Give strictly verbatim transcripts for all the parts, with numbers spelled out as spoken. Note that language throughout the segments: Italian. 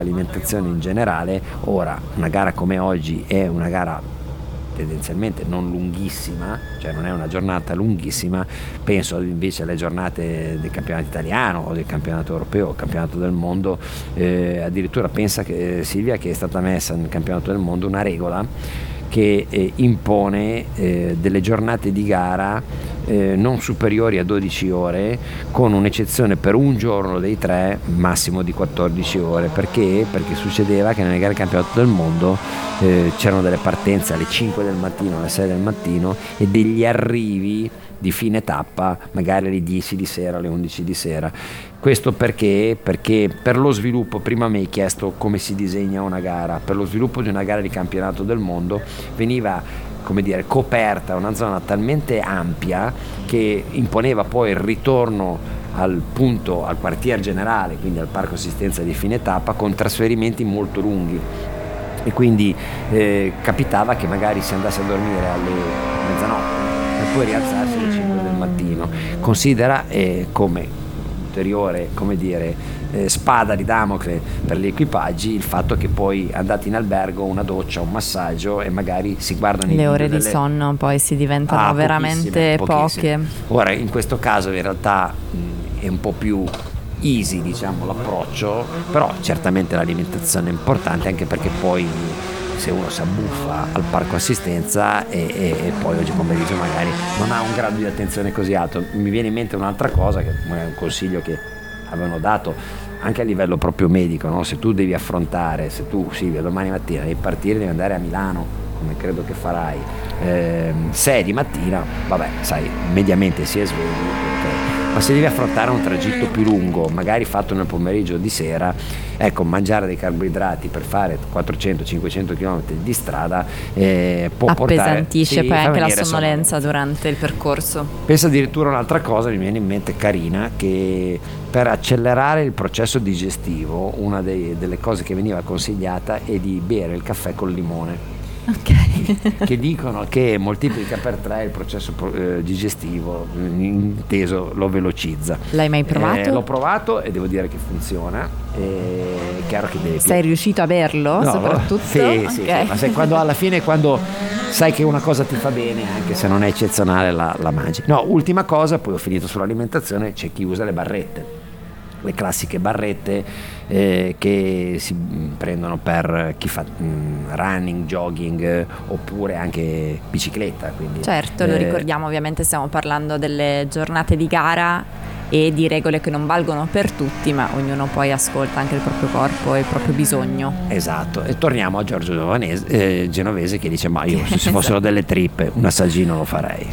alimentazione in generale. Ora, una gara come oggi è una gara tendenzialmente non lunghissima, cioè non è una giornata lunghissima. Penso invece alle giornate del campionato italiano o del campionato europeo o campionato del mondo. Eh, addirittura pensa che Silvia che è stata messa nel campionato del mondo una regola che eh, impone eh, delle giornate di gara eh, non superiori a dodici ore, con un'eccezione per un giorno dei tre, massimo di quattordici ore. Perché? Perché succedeva che nelle gare del campionato del mondo eh, c'erano delle partenze alle cinque del mattino, alle sei del mattino, e degli arrivi di fine tappa magari alle dieci di sera, alle undici di sera. Questo perché? Perché per lo sviluppo, prima mi hai chiesto come si disegna una gara, per lo sviluppo di una gara di campionato del mondo veniva, come dire, coperta una zona talmente ampia che imponeva poi il ritorno al punto, al quartier generale, quindi al parco assistenza di fine tappa, con trasferimenti molto lunghi. E quindi eh, capitava che magari si andasse a dormire alle mezzanotte per poi rialzarsi alle cinque del mattino. Considera eh, come ulteriore, come dire, eh, spada di Damocle per gli equipaggi il fatto che poi andati in albergo, una doccia, un massaggio e magari si guardano le i ore delle... di sonno poi si diventano ah, veramente pochissime, pochissime. poche. Ora in questo caso in realtà mh, è un po' più easy, diciamo, l'approccio, però certamente l'alimentazione è importante, anche perché poi se uno si abbuffa al parco assistenza e, e, e poi oggi pomeriggio magari non ha un grado di attenzione così alto. Mi viene in mente un'altra cosa, che è un consiglio che avevano dato anche a livello proprio medico, no? Se tu devi affrontare, se tu Silvia domani mattina devi partire, devi andare a Milano, come credo che farai, eh, sei di mattina, vabbè, sai, mediamente si è svegli, okay. Ma se devi affrontare un tragitto più lungo, magari fatto nel pomeriggio o di sera, ecco, mangiare dei carboidrati per fare quattrocento cinquecento chilometri di strada eh, può appesantisce portare, poi sì, anche la sonnolenza. sonnolenza durante il percorso. Penso addirittura un'altra cosa, mi viene in mente carina, che per accelerare il processo digestivo una dei, delle cose che veniva consigliata è di bere il caffè col limone. Ok. Che dicono che moltiplica per tre il processo eh, digestivo, inteso lo velocizza. L'hai mai provato? Eh, l'ho provato e devo dire che funziona. È chiaro che devi sei riuscito a berlo, no, soprattutto? sì, okay. sì, sì, ma se quando alla fine quando sai che una cosa ti fa bene, anche se non è eccezionale, la, la mangi. No, ultima cosa, poi ho finito sull'alimentazione, c'è chi usa le barrette, le classiche barrette eh, che si prendono per chi fa mh, running, jogging eh, oppure anche bicicletta. Quindi, certo, lo eh, ricordiamo, ovviamente stiamo parlando delle giornate di gara e di regole che non valgono per tutti, ma ognuno poi ascolta anche il proprio corpo e il proprio bisogno. Esatto, e torniamo a Giorgio Giovanese, eh, Genovese, che dice: ma io se ci fossero delle trippe un assaggino lo farei.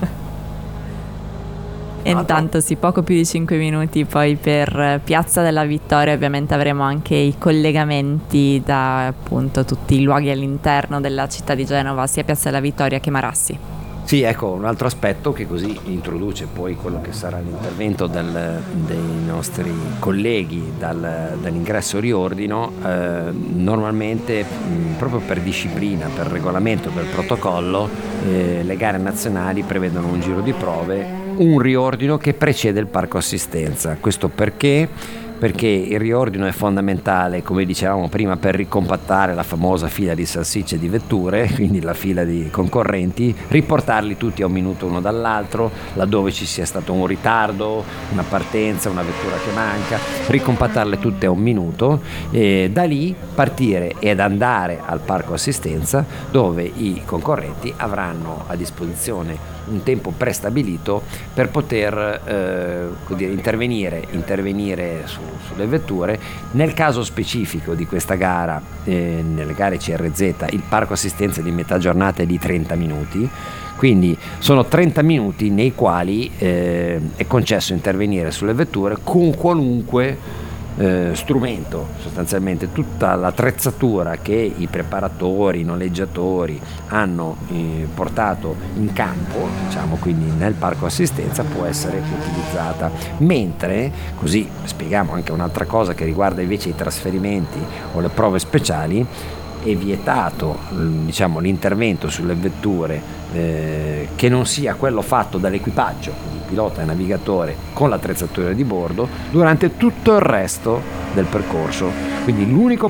E intanto sì, poco più di cinque minuti poi per Piazza della Vittoria. Ovviamente avremo anche i collegamenti da appunto tutti i luoghi all'interno della città di Genova, sia Piazza della Vittoria che Marassi. Sì, ecco, un altro aspetto che così introduce poi quello che sarà l'intervento del, dei nostri colleghi dal, dall'ingresso riordino. Eh, normalmente mh, proprio per disciplina, per regolamento, per protocollo, eh, le gare nazionali prevedono un giro di prove, un riordino che precede il parco assistenza. Questo perché? Perché il riordino è fondamentale, come dicevamo prima, per ricompattare la famosa fila di salsicce di vetture, quindi la fila di concorrenti, riportarli tutti a un minuto uno dall'altro, laddove ci sia stato un ritardo, una partenza, una vettura che manca, ricompattarle tutte a un minuto e da lì partire ed andare al parco assistenza, dove i concorrenti avranno a disposizione un tempo prestabilito per poter eh, dire, intervenire, intervenire su, sulle vetture. Nel caso specifico di questa gara, eh, nelle gare C R Z, il parco assistenza di metà giornata è di trenta minuti, quindi sono trenta minuti nei quali eh, è concesso intervenire sulle vetture con qualunque Eh, strumento, sostanzialmente tutta l'attrezzatura che i preparatori, i noleggiatori hanno eh, portato in campo, diciamo, quindi nel parco assistenza può essere utilizzata. Mentre, così spieghiamo anche un'altra cosa che riguarda invece i trasferimenti o le prove speciali, è vietato diciamo, l'intervento sulle vetture eh, che non sia quello fatto dall'equipaggio, quindi pilota e navigatore con l'attrezzatura di bordo, durante tutto il resto del percorso. Quindi l'unico